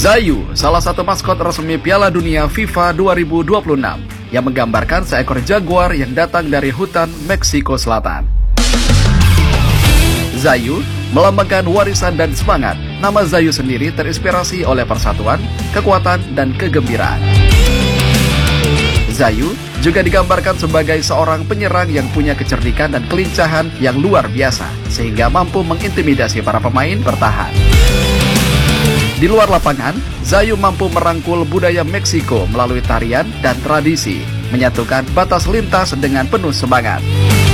Zayu, salah satu maskot resmi Piala Dunia FIFA 2026 yang menggambarkan seekor jaguar yang datang dari hutan Meksiko Selatan. Zayu melambangkan warisan dan semangat. Nama Zayu sendiri terinspirasi oleh persatuan, kekuatan, dan kegembiraan. Zayu juga digambarkan sebagai seorang penyerang yang punya kecerdikan dan kelincahan yang luar biasa, sehingga mampu mengintimidasi para pemain bertahan. Di luar lapangan, Zayu mampu merangkul budaya Meksiko melalui tarian dan tradisi, menyatukan batas lintas dengan penuh semangat.